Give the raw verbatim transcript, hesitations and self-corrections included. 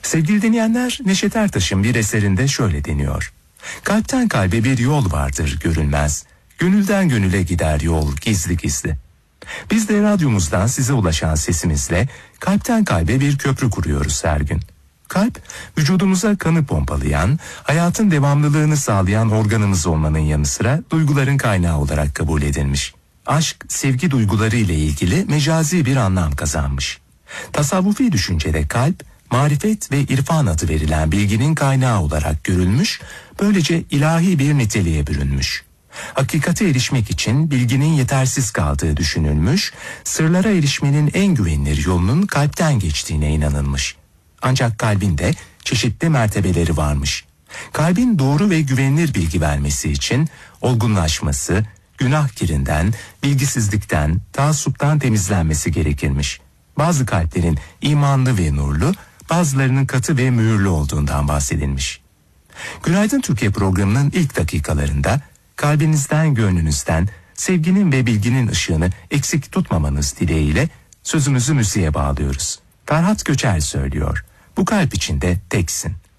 Sevgili dinleyenler, Neşet Ertaş'ın bir eserinde şöyle deniyor. Kalpten kalbe bir yol vardır görülmez. Gönülden gönüle gider yol gizli gizli. Biz de radyomuzdan size ulaşan sesimizle kalpten kalbe bir köprü kuruyoruz her gün. Kalp, vücudumuza kanı pompalayan, hayatın devamlılığını sağlayan organımız olmanın yanı sıra duyguların kaynağı olarak kabul edilmiş. Aşk, sevgi duyguları ile ilgili mecazi bir anlam kazanmış. Tasavvufi düşüncede kalp, marifet ve irfan adı verilen bilginin kaynağı olarak görülmüş, böylece ilahi bir niteliğe bürünmüş. Hakikate erişmek için bilginin yetersiz kaldığı düşünülmüş, sırlara erişmenin en güvenilir yolunun kalpten geçtiğine inanılmış. Ancak kalbin de çeşitli mertebeleri varmış. Kalbin doğru ve güvenilir bilgi vermesi için olgunlaşması, günah kirinden, bilgisizlikten, taassuptan temizlenmesi gerekirmiş. Bazı kalplerin imanlı ve nurlu, bazılarının katı ve mühürlü olduğundan bahsedilmiş. Günaydın Türkiye programının ilk dakikalarında kalbinizden, gönlünüzden sevginin ve bilginin ışığını eksik tutmamanız dileğiyle sözümüzü müziğe bağlıyoruz. Ferhat Göçer söylüyor. Bu kalp içinde teksin.